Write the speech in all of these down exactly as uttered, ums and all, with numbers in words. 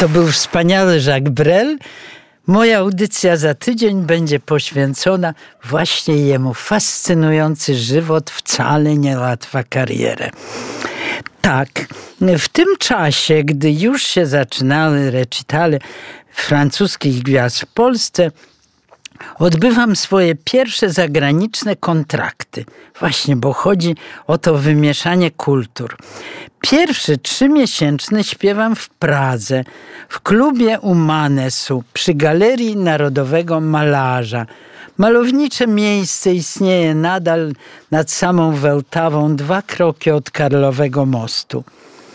To był wspaniały Jacques Brel. Moja audycja za tydzień będzie poświęcona właśnie jemu. Fascynujący żywot, wcale niełatwa kariera. Tak, w tym czasie, gdy już się zaczynały recitale francuskich gwiazd w Polsce, odbywam swoje pierwsze zagraniczne kontrakty. Właśnie, bo chodzi o to wymieszanie kultur. Pierwszy trzymiesięczny śpiewam w Pradze, w klubie Umanesu, przy Galerii Narodowego Malarza. Malownicze miejsce istnieje nadal nad samą Wełtawą, dwa kroki od Karlowego Mostu.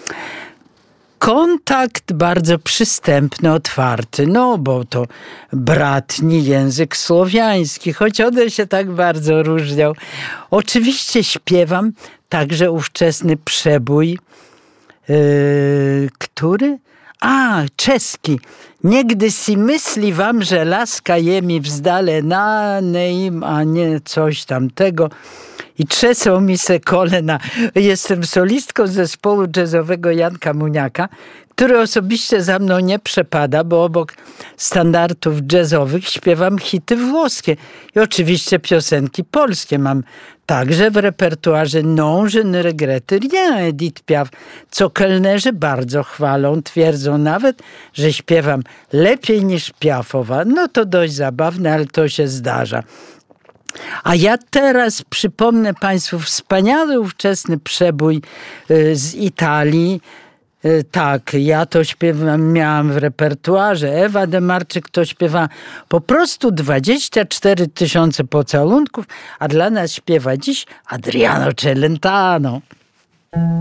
Kontakt bardzo przystępny, otwarty, no bo to bratni język słowiański, choć one się tak bardzo różnią. Oczywiście śpiewam także ówczesny przebój, yy, który? A, czeski. Niegdy si myśli wam, że laska je mi wzdalena, neim, a nie coś tamtego. I trzęsą mi se kolana. Jestem solistką zespołu jazzowego Janka Muniaka, który osobiście za mną nie przepada, bo obok standardów jazzowych śpiewam hity włoskie. I oczywiście piosenki polskie mam także w repertuarze Non je ne regrette rien, Edith Piaf, co kelnerzy bardzo chwalą, twierdzą nawet, że śpiewam lepiej niż Piafowa. No to dość zabawne, ale to się zdarza. A ja teraz przypomnę Państwu wspaniały ówczesny przebój z Italii. Tak, ja to śpiewam, miałam w repertuarze. Ewa Demarczyk to śpiewa po prostu dwadzieścia cztery tysiące pocałunków, a dla nas śpiewa dziś Adriano Celentano.